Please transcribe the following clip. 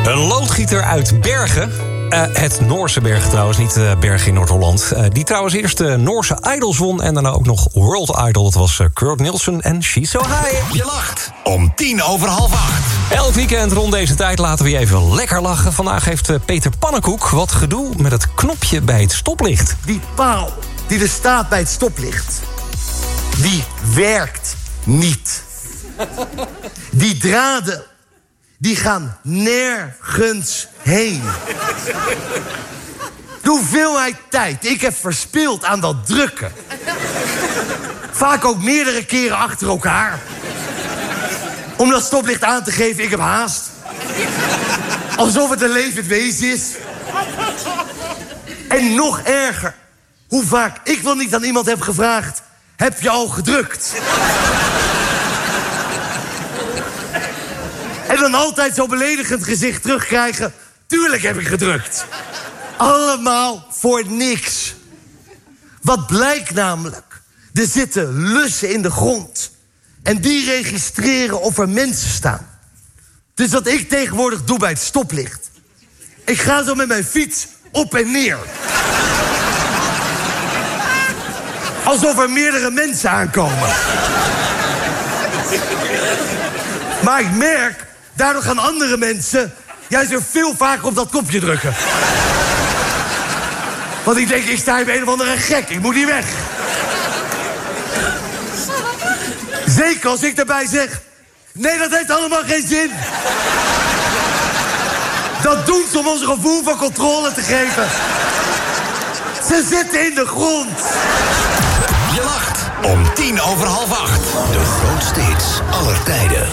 Een loodgieter uit Bergen. Het Noorse Bergen trouwens, niet Bergen in Noord-Holland. Die trouwens eerst de Noorse Idols won en daarna ook nog World Idol. Dat was Kurt Nielsen en She's So High. Je lacht om 7:10. Elk weekend rond deze tijd laten we je even lekker lachen. Vandaag heeft Peter Pannenkoek wat gedoe met het knopje bij het stoplicht. Die paal die er staat bij het stoplicht, die werkt niet. Die draden, die gaan nergens heen. De hoeveelheid tijd ik heb verspild aan dat drukken. Vaak ook meerdere keren achter elkaar. Om dat stoplicht aan te geven, ik heb haast. Alsof het een levend wezen is. En nog erger, hoe vaak ik wel niet aan iemand heb gevraagd: heb je al gedrukt? En dan altijd zo beledigend gezicht terugkrijgen: tuurlijk heb ik gedrukt. Allemaal voor niks. Wat blijkt namelijk? Er zitten lussen in de grond. En die registreren of er mensen staan. Dus wat ik tegenwoordig doe bij het stoplicht: ik ga zo met mijn fiets op en neer. Alsof er meerdere mensen aankomen. Maar ik merk, daardoor gaan andere mensen juist weer veel vaker op dat knopje drukken. Want ik denk, ik sta hier bij een of andere gek, ik moet hier weg. Zeker als ik daarbij zeg: nee, dat heeft allemaal geen zin. Dat doen ze om ons gevoel van controle te geven. Ze zitten in de grond. Je lacht om 7:10. De grootste hits aller tijden.